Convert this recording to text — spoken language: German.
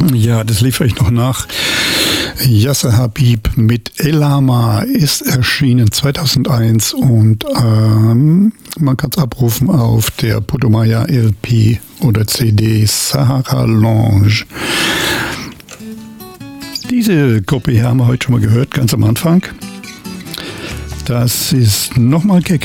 Ja, das liefere ich noch nach. Yasser Habib mit Elama ist erschienen 2001 und man kann es abrufen auf der Putumayo LP oder CD Sahara Lounge. Diese Gruppe hier haben wir heute schon mal gehört, ganz am Anfang. Das ist nochmal Keke